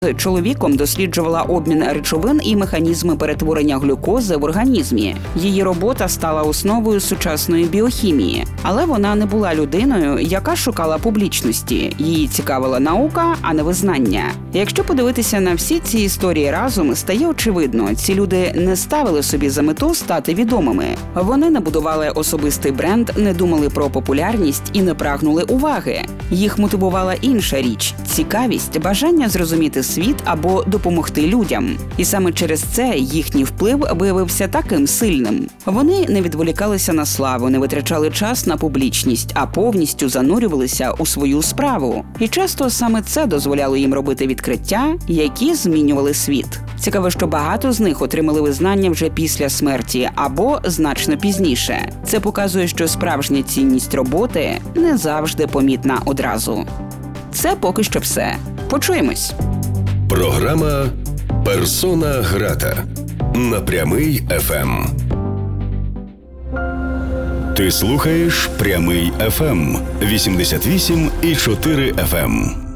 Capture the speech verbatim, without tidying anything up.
чоловіком досліджувала обмін речовин і механізми перетворення глюкози в організмі. Її робота стала основою сучасної біохімії. Але вона не була людиною, яка шукала публічності. Її цікавила наука, а не визнання. Якщо подивитися на всі ці історії разом, стає очевидно, ці люди не ставили собі за мету стати відомими. Вони не будували особистий бренд, не думали про популярність і не прагнули уваги. Їх мотивувала інша річ – цікавість, бажання зрозуміти світ або допомогти людям. І саме через це їхній вплив виявився таким сильним. Вони не відволікалися на славу, не витрачали час на публічність, а повністю занурювалися у свою справу. І часто саме це дозволяло їм робити відкриття, які змінювали світ. Цікаво, що багато з них отримали визнання вже після смерті або значно пізніше. Це показує, що справжня цінність роботи не завжди помітна одразу. Це поки що все. Почуємось. Програма «Персона грата» на Прямий еф ем. Ти слухаєш Прямий еф ем вісімдесят вісім і чотири еф ем.